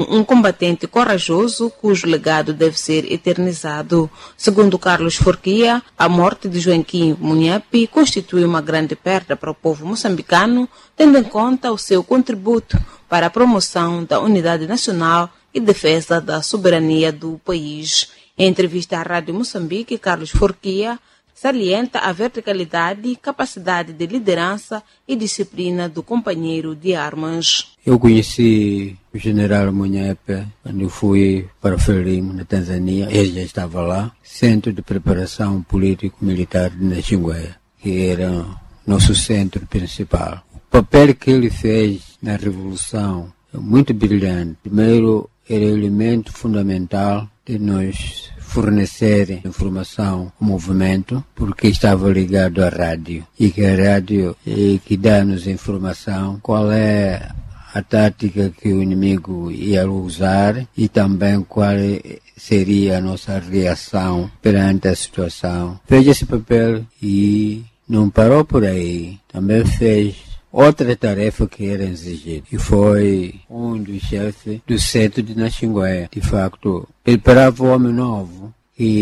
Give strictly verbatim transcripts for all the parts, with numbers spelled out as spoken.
um combatente corajoso cujo legado deve ser eternizado. Segundo Carlos Forquia, a morte de Joaquim Munhepe constitui uma grande perda para o povo moçambicano, tendo em conta o seu contributo para a promoção da unidade nacional e defesa da soberania do país. Em entrevista à Rádio Moçambique, Carlos Forquia salienta a verticalidade, capacidade de liderança e disciplina do companheiro de armas. Eu conheci o general Munhepe quando eu fui para Frelimo, na Tanzânia. Ele já estava lá, Centro de Preparação Político-Militar de Naxingueia, que era nosso centro principal. O papel que ele fez na Revolução é muito brilhante. Primeiro, era o elemento fundamental de nós fornecer informação ao movimento, porque estava ligado à rádio, e que a rádio é que dá-nos informação, qual é a tática que o inimigo ia usar e também qual seria a nossa reação perante a situação. Fez esse papel e não parou por aí, também fez outra tarefa que era exigida, e foi um dos chefes do centro de Naxingueia. De facto, ele parava o homem novo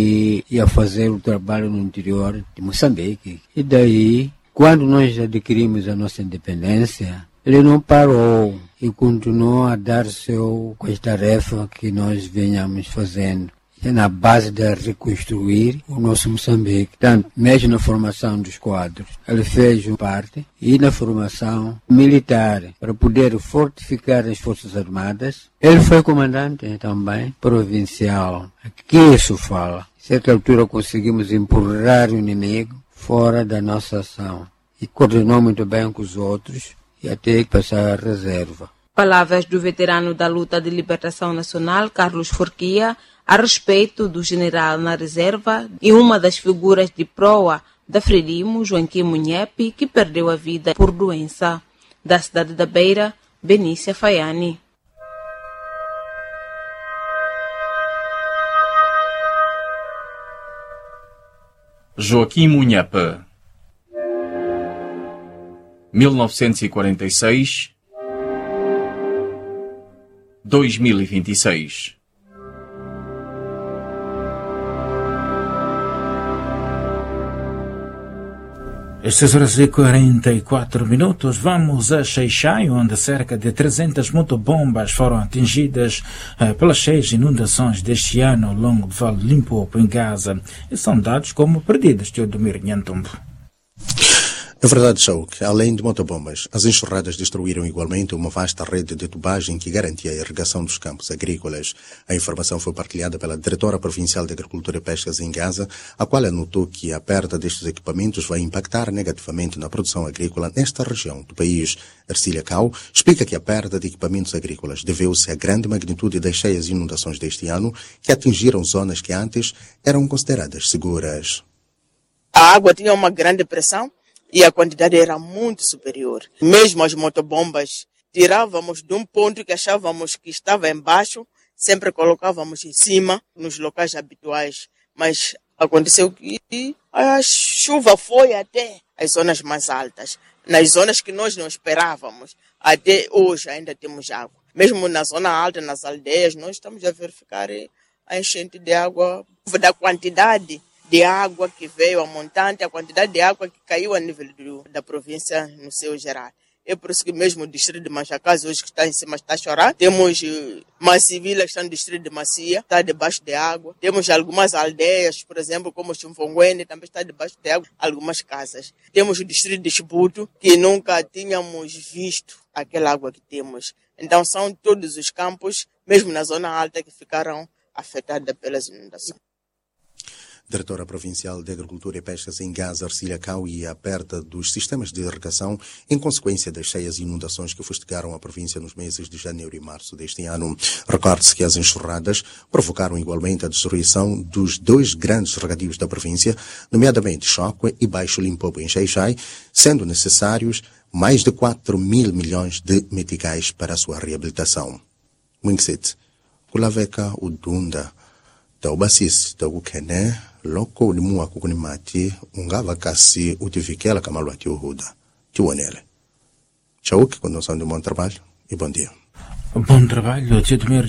e ia fazer o trabalho no interior de Moçambique. E daí, quando nós adquirimos a nossa independência, ele não parou e continuou a dar seu com as tarefas que nós venhamos fazendo. É na base de reconstruir o nosso Moçambique, tanto mesmo na formação dos quadros. Ele fez parte e na formação militar para poder fortificar as Forças Armadas. Ele foi comandante também provincial. Aqui isso fala. A certa altura conseguimos empurrar o inimigo fora da nossa ação e coordenou muito bem com os outros e até passar a reserva. Palavras do veterano da luta de libertação nacional, Carlos Forquia, a respeito do general na reserva e uma das figuras de proa da Frelimo, Joaquim Munhepe, que perdeu a vida por doença. Da cidade da Beira, Benícia Faiani. Joaquim Munhepe, mil novecentos e quarenta e seis a dois mil e vinte e seis. Às seis horas e quarenta e quatro minutos, vamos a Xai-Xai, onde cerca de trezentas motobombas foram atingidas eh, pelas seis inundações deste ano ao longo do Vale Limpopo, em Gaza, e são dados como perdidos de Odomir Nhantumbo. É verdade, Shauk. Além de motobombas, as enxurradas destruíram igualmente uma vasta rede de tubagem que garantia a irrigação dos campos agrícolas. A informação foi partilhada pela Diretora Provincial de Agricultura e Pescas em Gaza, a qual anotou que a perda destes equipamentos vai impactar negativamente na produção agrícola nesta região do país. Ercília Cao explica que a perda de equipamentos agrícolas deveu-se à grande magnitude das cheias e inundações deste ano, que atingiram zonas que antes eram consideradas seguras. A água tinha uma grande pressão e a quantidade era muito superior. Mesmo as motobombas, tirávamos de um ponto que achávamos que estava embaixo, sempre colocávamos em cima, nos locais habituais. Mas aconteceu que a chuva foi até as zonas mais altas, nas zonas que nós não esperávamos. Até hoje ainda temos água. Mesmo na zona alta, nas aldeias, nós estamos a verificar a enchente de água, da quantidade de água que veio a montante, a quantidade de água que caiu a nível do, da província no seu geral. É por isso que mesmo o distrito de Manchacase, hoje que está em cima, está a chorar. Temos uh, Massivila, que está no distrito de Macia, está debaixo de água. Temos algumas aldeias, por exemplo, como Chumfonguene, também está debaixo de água, algumas casas. Temos o distrito de Chibuto, que nunca tínhamos visto aquela água que temos. Então são todos os campos, mesmo na zona alta, que ficaram afetados pelas inundações. Diretora Provincial de Agricultura e Pescas em Gaza, Ercília Cao, e a perda dos sistemas de irrigação em consequência das cheias e inundações que fustigaram a província nos meses de janeiro e março deste ano. Recorde-se que as enxurradas provocaram igualmente a destruição dos dois grandes regadios da província, nomeadamente Chocwe e Baixo Limpopo em Xai-Xai, sendo necessários mais de quatro mil milhões de meticais para a sua reabilitação. Mwingsit, Kulaveka Udunda, Taubasis, Taukene, loko ulimua kukuni mati, ungava kasi utifikela kama luati uhuda. Tiwanele. Chauque, condução de bom trabalho e bom dia. Bom trabalho, Tio Domir